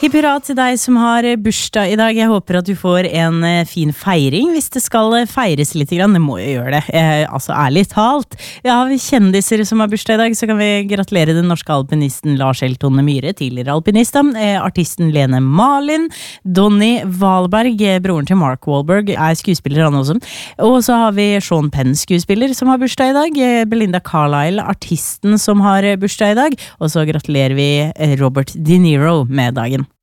Hipp hurra til deg som har bursdag i dag. Jeg håper at du får en fin feiring. Hvis det skal feires litt grann, det må jo gjøre det. Altså ærlig talt. Ja, har vi kjendiser som har bursdag i dag, så kan vi gratulere den norske alpinisten Lars Elton Myhre, tidligere alpinist, artisten Lene Marlin, Donny Wahlberg, broren til Mark Wahlberg, skuespiller han også. Og så har vi Sean Penn, skuespiller, som har bursdag i dag. Belinda Carlisle, artisten som har bursdag i dag. Og så gratulerer vi Robert De Niro med dagen.